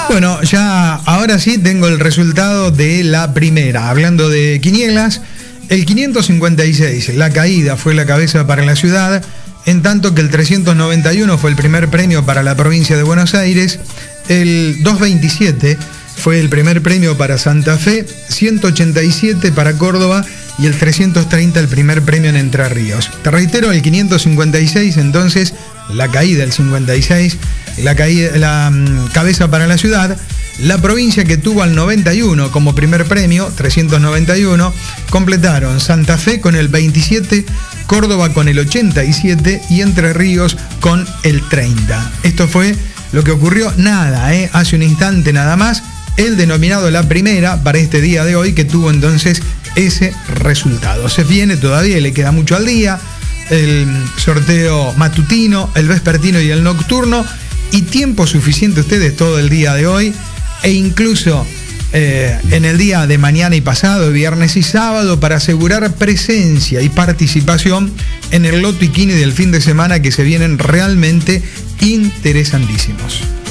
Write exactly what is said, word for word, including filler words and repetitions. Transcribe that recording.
Bueno, ya ahora sí tengo el resultado de la primera. Hablando de quinielas, el quinientos cincuenta y seis, La Caída, fue la cabeza para la ciudad, en tanto que el trescientos noventa y uno fue el primer premio para la provincia de Buenos Aires, el doscientos veintisiete fue el primer premio para Santa Fe, ciento ochenta y siete para Córdoba y el trescientos treinta el primer premio en Entre Ríos. Te reitero, el quinientos cincuenta y seis, entonces, La Caída, el cincuenta y seis, la, caída, la um, cabeza para la ciudad. La provincia que tuvo al noventa y uno como primer premio, trescientos noventa y uno, completaron Santa Fe con el veintisiete, Córdoba con el ochenta y siete y Entre Ríos con el treinta. Esto fue lo que ocurrió, nada, ¿eh? hace un instante nada más, el denominado La Primera para este día de hoy, que tuvo entonces ese resultado. Se viene todavía, le queda mucho al día, el sorteo matutino, el vespertino y el nocturno, y tiempo suficiente ustedes todo el día de hoy, e incluso eh, en el día de mañana y pasado, viernes y sábado, para asegurar presencia y participación en el Loto y Quini del fin de semana, que se vienen realmente interesantísimos.